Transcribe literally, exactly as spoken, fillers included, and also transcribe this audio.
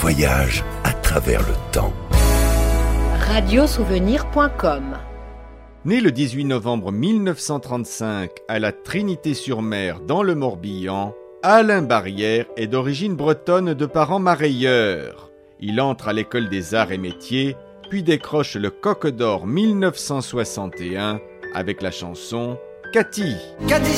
voyage à travers le temps. radiosouvenir point com. Né le dix-huit novembre mille neuf cent trente-cinq à la Trinité-sur-Mer dans le Morbihan, Alain Barrière est d'origine bretonne de parents marailleurs. Il entre à l'école des arts et métiers, puis décroche le Coq d'Or mille neuf cent soixante et un avec la chanson Cathy. Cathy